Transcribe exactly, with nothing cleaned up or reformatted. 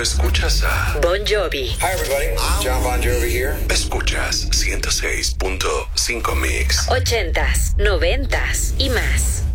Solo escuchas a Bon Jovi. Hi everybody, John Bon Jovi here. Escuchas ciento seis punto cinco Mix. Ochentas, noventas y más.